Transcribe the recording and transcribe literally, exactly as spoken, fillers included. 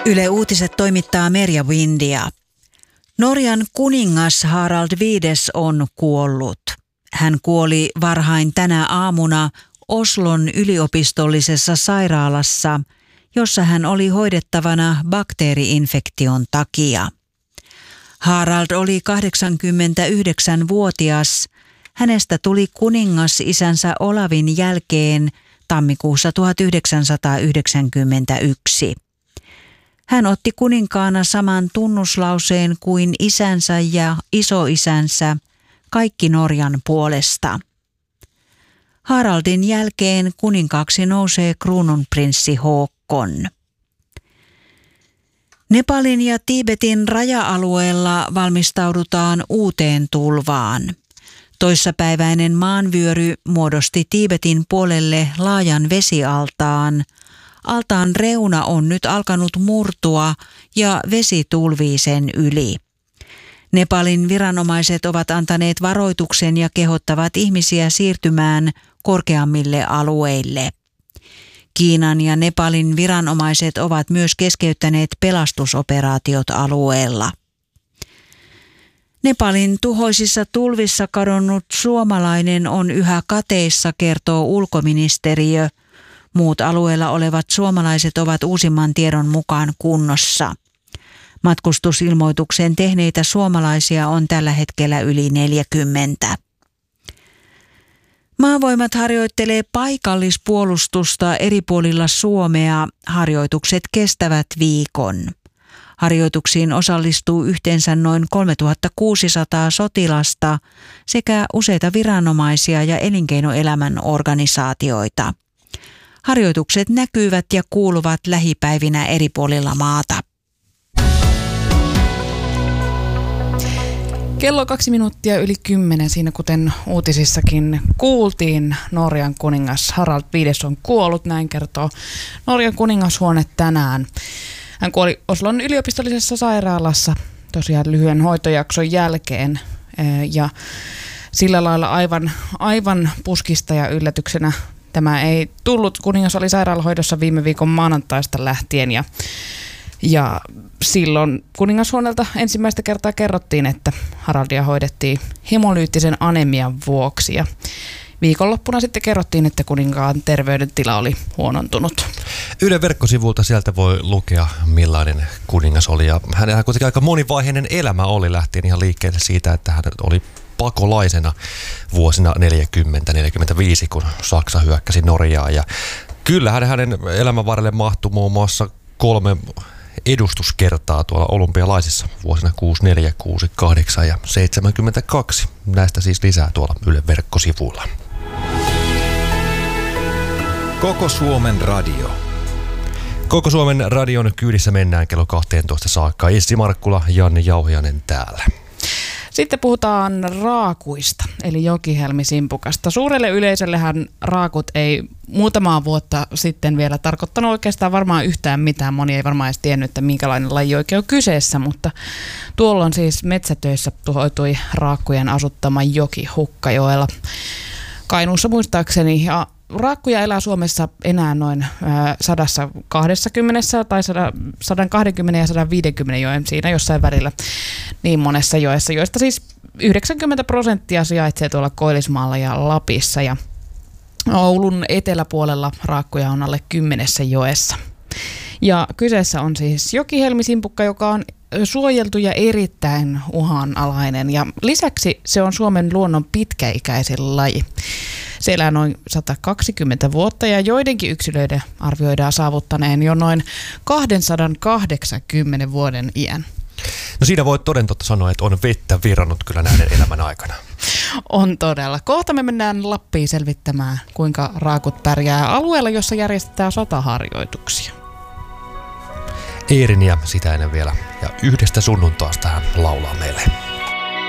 Yle Uutiset toimittaa Merja Windia. Norjan kuningas Harald viides on kuollut. Hän kuoli varhain tänä aamuna Oslon yliopistollisessa sairaalassa, jossa hän oli hoidettavana bakteeriinfektion takia. Harald oli kahdeksankymmentäyhdeksänvuotias. Hänestä tuli kuningas isänsä Olavin jälkeen tammikuussa tuhatyhdeksänsataayhdeksänkymmentäyksi. Hän otti kuninkaana saman tunnuslauseen kuin isänsä ja isoisänsä, kaikki Norjan puolesta. Haraldin jälkeen kuninkaaksi nousee kruununprinssi Håkon. Nepalin ja Tiibetin raja-alueella valmistaudutaan uuteen tulvaan. Toissapäiväinen maanvyöry muodosti Tiibetin puolelle laajan vesialtaan. Altaan reuna on nyt alkanut murtua ja vesi tulvii sen yli. Nepalin viranomaiset ovat antaneet varoituksen ja kehottavat ihmisiä siirtymään korkeammille alueille. Kiinan ja Nepalin viranomaiset ovat myös keskeyttäneet pelastusoperaatiot alueella. Nepalin tuhoisissa tulvissa kadonnut suomalainen on yhä kateissa, kertoo ulkoministeriö. Muut alueella olevat suomalaiset ovat uusimman tiedon mukaan kunnossa. Matkustusilmoituksen tehneitä suomalaisia on tällä hetkellä yli neljäkymmentä. Maavoimat harjoittelee paikallispuolustusta eri puolilla Suomea. Harjoitukset kestävät viikon. Harjoituksiin osallistuu yhteensä noin kolmetuhattakuusisataa sotilasta sekä useita viranomaisia ja elinkeinoelämän organisaatioita. Harjoitukset näkyvät ja kuuluvat lähipäivinä eri puolilla maata. Kello kaksi minuuttia yli kymmenen, siinä kuten uutisissakin kuultiin, Norjan kuningas Harald viides on kuollut, näin kertoo Norjan kuningashuone tänään. Hän kuoli Oslon yliopistollisessa sairaalassa tosiaan lyhyen hoitojakson jälkeen ja sillä lailla aivan, aivan puskista ja yllätyksenä tämä ei tullut. Kuningas oli sairaalahoidossa viime viikon maanantaista lähtien ja Ja silloin kuningashuoneelta ensimmäistä kertaa kerrottiin, että Haraldia hoidettiin hemolyyttisen anemian vuoksi. Ja viikonloppuna sitten kerrottiin, että kuninkaan terveydentila oli huonontunut. Ylen verkkosivulta sieltä voi lukea, millainen kuningas oli. Ja hänellä kuitenkin aika monivaiheinen elämä oli, lähtien ihan liikkeelle siitä, että hän oli pakolaisena vuosina neljäkymmentä neljäkymmentäviisi, kun Saksa hyökkäsi Norjaan. Ja kyllähän hänen elämän varrelle mahtui muun muassa kolme edustuskertaa tuolla olympialaisissa vuosina kuusikymmentäneljä, kuusikymmentäkahdeksan ja seitsemänkymmentäkaksi. Näistä siis lisää tuolla Ylen verkkosivuilla. Koko Suomen radio. Koko Suomen radion kyydissä mennään kello kaksitoista saakka. Essi Markkula, Janne Jauhiainen täällä. Sitten puhutaan raakuista, eli jokihelmisimpukasta. Suurelle yleisöllehän raakut ei muutamaa vuotta sitten vielä tarkoittanut oikeastaan varmaan yhtään mitään. Moni ei varmaan edes tiennyt, että minkälainen laji oikein on kyseessä, mutta tuolloin siis metsätöissä tuhoitui raakkujen asuttama joki Hukkajoella Kainuussa muistaakseni. Ja raakkuja elää Suomessa enää noin sata kaksikymmentä tai sata kaksikymmentä ja sata viisikymmentä joen siinä jossain välillä niin monessa joessa, joista siis yhdeksänkymmentä prosenttia sijaitsee tuolla Koillismaalla ja Lapissa ja Oulun eteläpuolella raakkuja on alle kymmenessä joessa. Ja kyseessä on siis jokihelmisimpukka, joka on suojeltu ja erittäin uhanalainen ja lisäksi se on Suomen luonnon pitkäikäisin laji. Se elää noin sata kaksikymmentä vuotta ja joidenkin yksilöiden arvioidaan saavuttaneen jo noin kaksisataakahdeksankymmentä vuoden iän. No siinä voi toden totta sanoa, että on vettä virrannut kyllä näiden elämän aikana. On todella. Kohta me mennään Lappiin selvittämään, kuinka raakut pärjää alueella, jossa järjestetään sotaharjoituksia. Eeriniä sitä ennen vielä ja yhdestä sunnuntaasta hän laulaa meille.